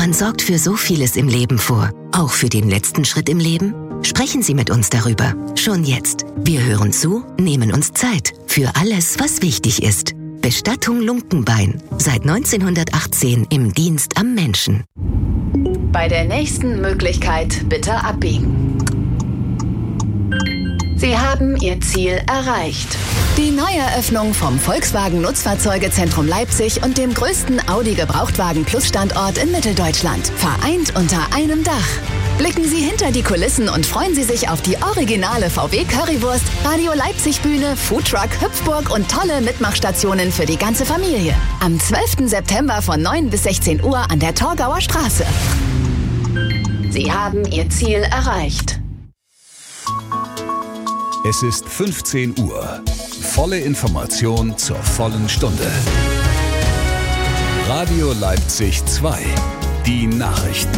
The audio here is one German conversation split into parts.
Man sorgt für so vieles im Leben vor. Auch für den letzten Schritt im Leben? Sprechen Sie mit uns darüber. Schon jetzt. Wir hören zu, nehmen uns Zeit. Für alles, was wichtig ist. Bestattung Lunkenbein. Seit 1918 im Dienst am Menschen. Bei der nächsten Möglichkeit bitte abbiegen. Sie haben Ihr Ziel erreicht. Die Neueröffnung vom Volkswagen Nutzfahrzeugezentrum Leipzig und dem größten Audi-Gebrauchtwagen-Plus-Standort in Mitteldeutschland. Vereint unter einem Dach. Blicken Sie hinter die Kulissen und freuen Sie sich auf die originale VW-Currywurst, Radio Leipzig-Bühne, Foodtruck, Hüpfburg und tolle Mitmachstationen für die ganze Familie. Am 12. September von 9 bis 16 Uhr an der Torgauer Straße. Sie haben Ihr Ziel erreicht. Es ist 15 Uhr. Volle Information zur vollen Stunde. Radio Leipzig 2. Die Nachrichten.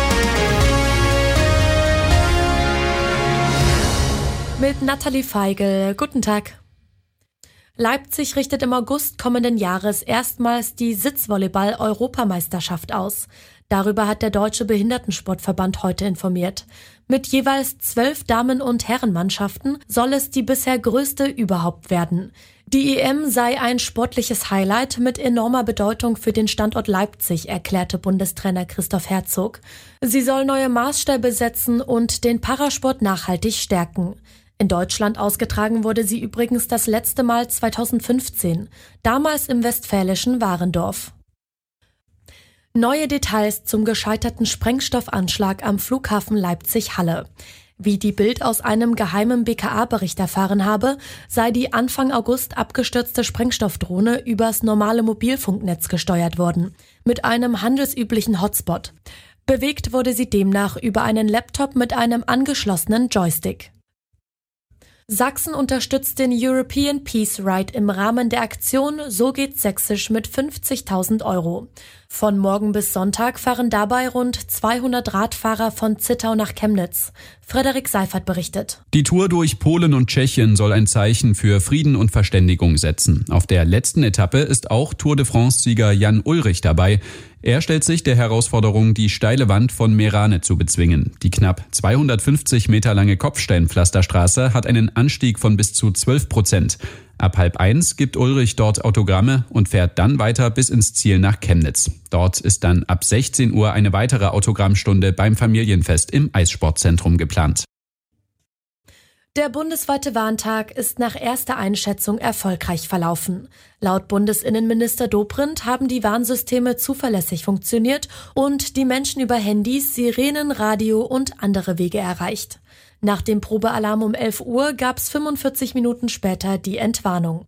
Mit Nathalie Feigl. Guten Tag. Leipzig richtet im August kommenden Jahres erstmals die Sitzvolleyball-Europameisterschaft aus. Darüber hat der Deutsche Behindertensportverband heute informiert. Mit jeweils 12 Damen- und Herrenmannschaften soll es die bisher größte überhaupt werden. Die EM sei ein sportliches Highlight mit enormer Bedeutung für den Standort Leipzig, erklärte Bundestrainer Christoph Herzog. Sie soll neue Maßstäbe setzen und den Parasport nachhaltig stärken. In Deutschland ausgetragen wurde sie übrigens das letzte Mal 2015, damals im westfälischen Warendorf. Neue Details zum gescheiterten Sprengstoffanschlag am Flughafen Leipzig-Halle. Wie die Bild aus einem geheimen BKA-Bericht erfahren habe, sei die Anfang August abgestürzte Sprengstoffdrohne übers normale Mobilfunknetz gesteuert worden, mit einem handelsüblichen Hotspot. Bewegt wurde sie demnach über einen Laptop mit einem angeschlossenen Joystick. Sachsen unterstützt den European Peace Ride im Rahmen der Aktion So geht Sächsisch mit 50.000 €. Von morgen bis Sonntag fahren dabei rund 200 Radfahrer von Zittau nach Chemnitz. Frederik Seifert berichtet. Die Tour durch Polen und Tschechien soll ein Zeichen für Frieden und Verständigung setzen. Auf der letzten Etappe ist auch Tour de France-Sieger Jan Ullrich dabei. Er stellt sich der Herausforderung, die steile Wand von Meerane zu bezwingen. Die knapp 250 Meter lange Kopfsteinpflasterstraße hat einen Anstieg von bis zu 12%. Ab 12:30 gibt Ullrich dort Autogramme und fährt dann weiter bis ins Ziel nach Chemnitz. Dort ist dann ab 16 Uhr eine weitere Autogrammstunde beim Familienfest im Eissportzentrum geplant. Der bundesweite Warntag ist nach erster Einschätzung erfolgreich verlaufen. Laut Bundesinnenminister Dobrindt haben die Warnsysteme zuverlässig funktioniert und die Menschen über Handys, Sirenen, Radio und andere Wege erreicht. Nach dem Probealarm um 11 Uhr gab es 45 Minuten später die Entwarnung.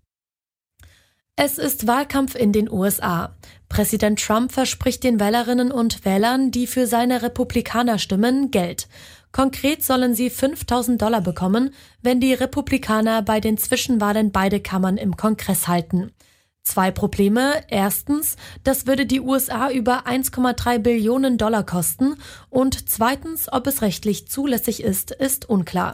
Es ist Wahlkampf in den USA. Präsident Trump verspricht den Wählerinnen und Wählern, die für seine Republikaner stimmen, Geld. Konkret sollen sie $5.000 bekommen, wenn die Republikaner bei den Zwischenwahlen beide Kammern im Kongress halten. 2 Probleme. Erstens, das würde die USA über $1,3 Billionen kosten. Und zweitens, ob es rechtlich zulässig ist unklar.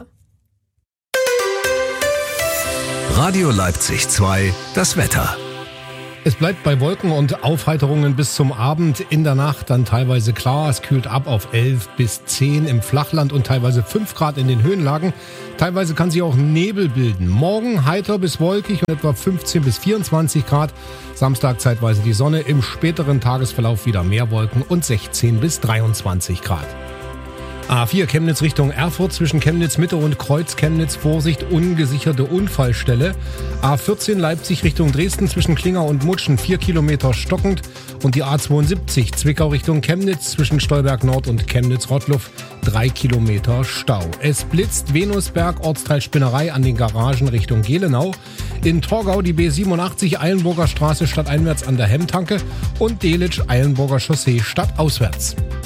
Radio Leipzig 2, das Wetter. Es bleibt bei Wolken und Aufheiterungen bis zum Abend. In der Nacht dann teilweise klar. Es kühlt ab auf 11 bis 10 im Flachland und teilweise 5 Grad in den Höhenlagen. Teilweise kann sich auch Nebel bilden. Morgen heiter bis wolkig und etwa 15 bis 24 Grad. Samstag zeitweise die Sonne. Im späteren Tagesverlauf wieder mehr Wolken und 16 bis 23 Grad. A4 Chemnitz Richtung Erfurt zwischen Chemnitz Mitte und Kreuz Chemnitz. Vorsicht, ungesicherte Unfallstelle. A14 Leipzig Richtung Dresden zwischen Klinger und Mutschen 4 Kilometer stockend. Und die A72 Zwickau Richtung Chemnitz zwischen Stolberg Nord und Chemnitz-Rottluff 3 Kilometer Stau. Es blitzt Venusberg, Ortsteil Spinnerei an den Garagen Richtung Gelenau. In Torgau die B87 Eilenburger Straße stadteinwärts an der Hemmtanke und Delitzsch Eilenburger Chaussee stadtauswärts.